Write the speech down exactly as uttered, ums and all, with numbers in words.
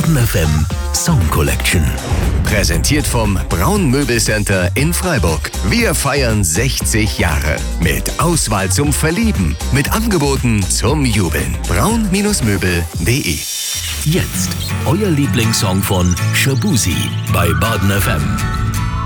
Baden F M Song Collection. Präsentiert vom Braun Möbelcenter in Freiburg. Wir feiern sechzig Jahre. Mit Auswahl zum Verlieben. Mit Angeboten zum Jubeln. braun Möbel punkt de. Jetzt euer Lieblingssong von Shaboozey bei Baden F M.